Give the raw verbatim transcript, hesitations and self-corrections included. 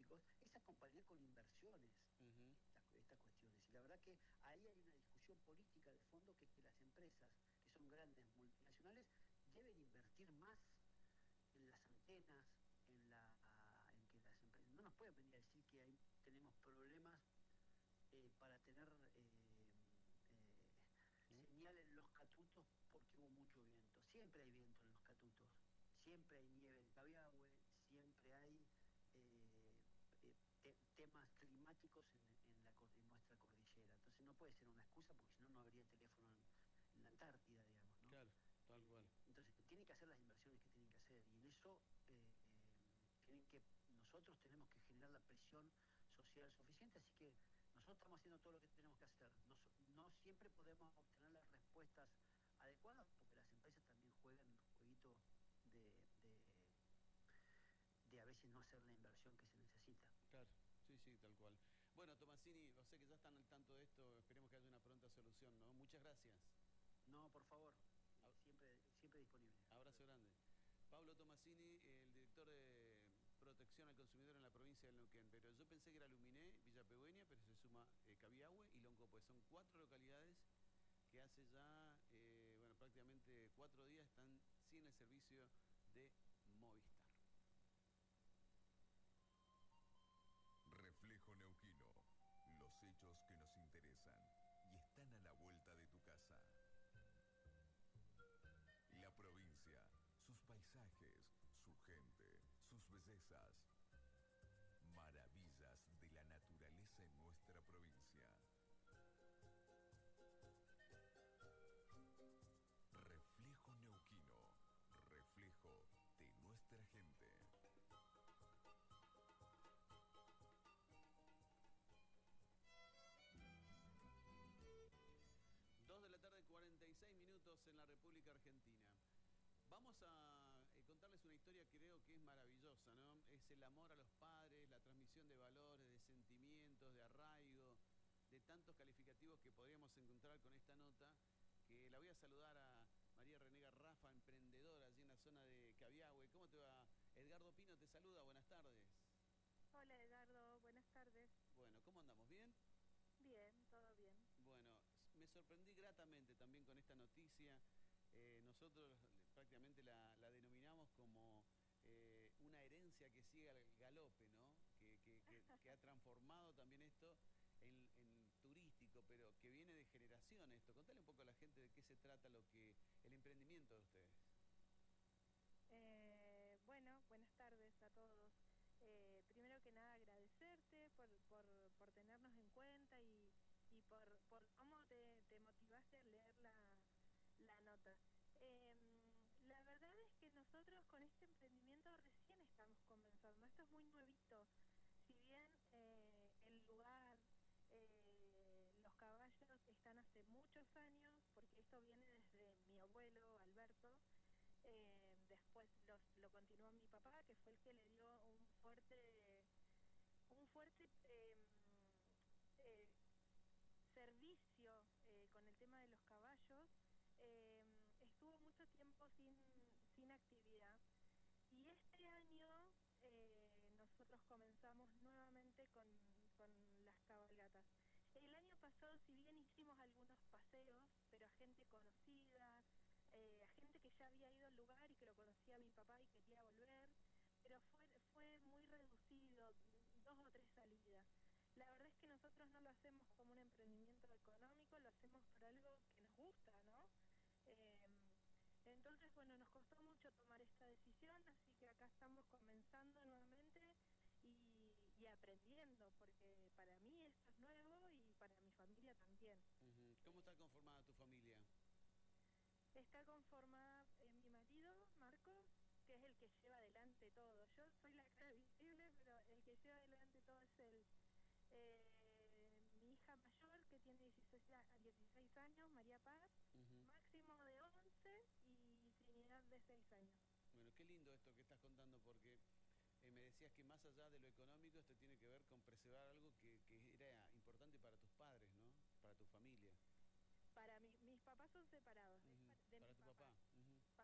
públicos, es acompañar con inversiones Uh-huh. estas, estas cuestiones. Y la verdad que ahí hay una discusión política de fondo que, que las empresas, que son grandes multinacionales, deben invertir más en las antenas, en la en que las empresas no nos pueden venir a decir que hay, tenemos problemas eh, para tener eh, eh, señal en los catutos porque hubo mucho viento. Siempre hay viento en los catutos, siempre hay nieve en Cabiahue, siempre hay eh, eh, te, temas climáticos en, en, la, en nuestra cordillera. Entonces no puede ser una excusa porque si no, no habría teléfono en, en la Antártida, digamos, ¿no? Claro, tal Eh, cual. entonces tienen que hacer las inversiones que tienen que hacer y en eso eh, eh, tienen que, nosotros tenemos que generar la presión social suficiente, así que nosotros estamos haciendo todo lo que tenemos que hacer. No, no siempre podemos obtener las respuestas adecuadas porque las empresas también juegan el jueguito de, de, de a veces no hacer la inversión que se necesita. Claro, sí, sí, tal cual. Bueno, Tomasini, yo sé que ya están al tanto de esto, esperemos que haya una pronta solución, ¿no? Muchas gracias. No, por favor, eh, siempre, siempre disponible. Abrazo grande. Pablo Tomasini, el director de protección al consumidor en la provincia de Neuquén. Pero yo pensé que era Luminé, Villa Pegüeña, pero se suma eh, Cabiahue y Lonco, pues son cuatro localidades que hace ya, eh, bueno, prácticamente cuatro días están sin el servicio de Movistar. Reflejo Neuquino. Los hechos que nos interesan y están a la vuelta de tu casa. La provincia, sus paisajes, su gente, sus bellezas. Maravillas de la naturaleza en nuestra provincia. Reflejo Neuquino. Reflejo de nuestra gente. dos de la tarde, cuarenta y seis minutos en la República Argentina. Vamos a eh, contarles una historia que creo que es maravillosa, ¿no? Es el amor a los padres, la transmisión de valores, de sentimientos, de arraigo, de tantos calificativos que podríamos encontrar con esta nota, que la voy a saludar a María Renega Rafa, emprendedora allí en la zona de Cabiahue. ¿Cómo te va? Edgardo Pino te saluda, buenas tardes. Hola Edgardo, buenas tardes. Bueno, ¿cómo andamos? ¿Bien? Bien, todo bien. Bueno, me sorprendí gratamente también con esta noticia. Eh, nosotros prácticamente la, la denominamos como eh, una herencia que sigue al galope, ¿no? Que, que, que, que ha transformado también esto en, en turístico, pero que viene de generación esto. Contale un poco a la gente de qué se trata lo que el emprendimiento de ustedes. Eh, bueno, buenas tardes a todos. Eh, primero que nada agradecerte por, por, por tenernos en cuenta y, y por, por cómo te, te motivaste a leer la, la nota. Eh, la verdad es que nosotros con este emprendimiento recién estamos comenzando, esto es muy nuevito. Si bien eh, el lugar, eh, los caballos están hace muchos años, porque esto viene desde mi abuelo Alberto. Eh, después los, lo continuó mi papá, que fue el que le dio un fuerte un fuerte eh, eh, servicio eh, con el tema de los caballos. Eh, estuvo mucho tiempo sin, sin actividad y este año eh, nosotros comenzamos nuevamente con, con las cabalgatas. El año pasado, si bien hicimos algunos paseos, pero a gente conocida, eh, a gente que ya había ido al lugar y que lo conocía a mi papá y quería volver, pero fue, fue muy reducido, dos o tres salidas. La verdad es que nosotros no lo hacemos como un emprendimiento económico, lo hacemos por algo que nos gusta, ¿no? Eh, entonces, bueno, nos costó mucho tomar esta decisión, así que acá estamos comenzando nuevamente y, y aprendiendo, porque para mí esto es nuevo y para mi familia también. Uh-huh. ¿Cómo está conformada tu familia? Está conformada eh, mi marido, Marcos, que es el que lleva adelante todo. Yo soy la cara visible, pero el que lleva adelante todo es él. Eh, mi hija mayor, que tiene dieciséis años, María Paz, uh-huh. Máximo de once y Trinidad de seis años. Bueno, qué lindo esto que estás contando, porque eh, me decías que más allá de lo económico, esto tiene que ver con preservar algo que, que era importante para tus padres, ¿no? Para tu familia. Para mi, mis papás son separados. Uh-huh. De para mi tu papá. papá.